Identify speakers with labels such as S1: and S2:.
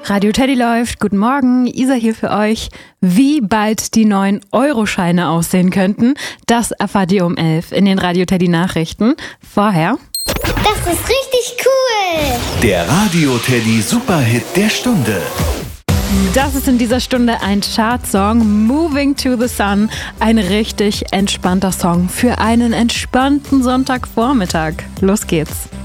S1: Radio Teddy läuft. Guten Morgen, Isa hier für euch. Wie bald die neuen Euroscheine aussehen könnten, das erfahrt ihr um 11 in den Radio Teddy Nachrichten. Vorher...
S2: Das ist richtig cool!
S3: Der Radio Teddy Superhit der Stunde.
S1: Das ist in dieser Stunde ein Chartsong, Moving to the Sun. Ein richtig entspannter Song für einen entspannten Sonntagvormittag. Los geht's.